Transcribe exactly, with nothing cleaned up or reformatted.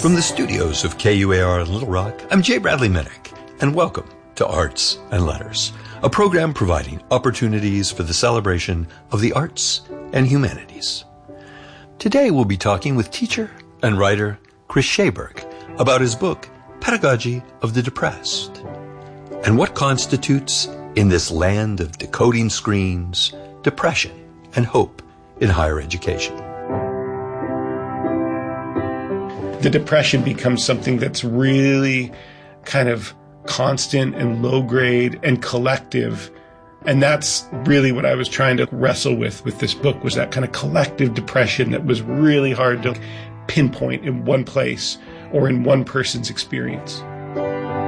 From the studios of K U A R in Little Rock, I'm Jay Bradley Minnick, and welcome to Arts and Letters, a program providing opportunities for the celebration of the arts and humanities. Today we'll be talking with teacher and writer Chris Schaberg about his book, Pedagogy of the Depressed, and what constitutes, in this land of decoding screens, depression and hope in higher education. The depression becomes something that's really kind of constant and low grade and collective. And that's really what I was trying to wrestle with with this book, was that kind of collective depression that was really hard to pinpoint in one place or in one person's experience.